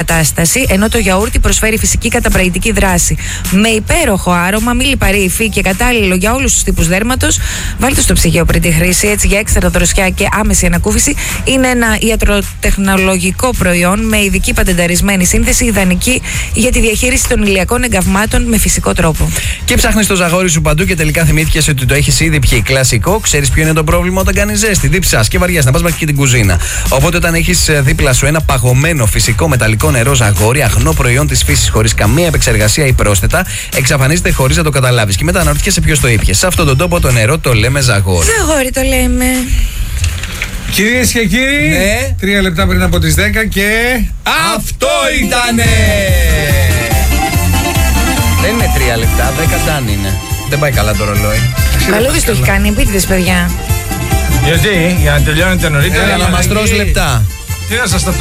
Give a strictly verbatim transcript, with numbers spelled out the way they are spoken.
κατάσταση, ενώ το γιαούρτι προσφέρει φυσική καταπραγητική δράση. Με υπέροχο άρωμα, μη λιπαρή υφή και κατάλληλο για όλους τους τύπους δέρματος. Βάλτε στο ψυγείο πριν τη χρήση, έτσι για έξτρα δροσιά και άμεση ανακούφιση. Είναι ένα ιατροτεχνολογικό προϊόν με ειδική πατενταρισμένη σύνθεση, ιδανική για τη διαχείριση των ηλιακών εγκαυμάτων με φυσικό τρόπο. Και ψάχνεις το ζαγόρι σου παντού και τελικά θυμήθηκες ότι το έχεις ήδη πιει. Κλασικό, ξέρεις ποιο είναι το πρόβλημα όταν κάνεις ζέστη. Δίψας και βαριάς να πας μέχρι και την κουζίνα. Οπότε όταν έχεις δίπλα σου ένα παγωμένο φυσικό μεταλλικό νερό ζαγόρι, αγνό προϊόν της φύσης χωρίς καμία επεξεργασία ή πρόσθετα, εξαφανίζεται χωρίς να το καταλάβεις. Και μετά αναρωτιέσαι ποιος το ήπιε. Σε αυτόν τον τόπο το νερό το λέμε ζαγόρι. Ζαγόρι το λέμε. Κυρίες και κύριοι, ναι. Τρία λεπτά πριν από τις δέκα και... Αυτό ήτανε! Δεν είναι τρία λεπτά, δέκα τάν είναι. Δεν πάει καλά το ρολόι. Καλούδης το έχει κάνει, επίτηδες παιδιά. Γιατί, για να τελειώνετε νωρίτερα. Για να μας τρως λεπτά. Τι να σας τα